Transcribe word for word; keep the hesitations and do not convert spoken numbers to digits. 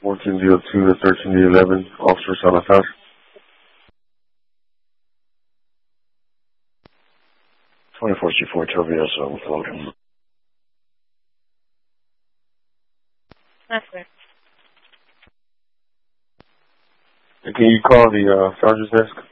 fourteen zero two to thirteen eleven, Officer Salazar. twenty-four C four, Trovioso, with Logan. That's good. Can you call the uh, sergeant's desk?